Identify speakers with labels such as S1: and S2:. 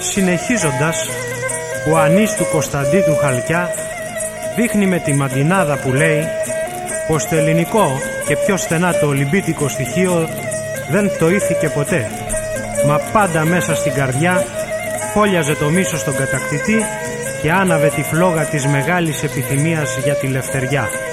S1: Συνεχίζοντας, ο Ανής του Κωνσταντί του Χαλκιά δείχνει με τη μαντινάδα που λέει πως το ελληνικό και πιο στενά το ολυμπίτικο στοιχείο δεν τοήθηκε ποτέ, μα πάντα μέσα στην καρδιά φόλιαζε το μίσος στον κατακτητή και άναβε τη φλόγα της μεγάλης επιθυμίας για τη λευτεριά.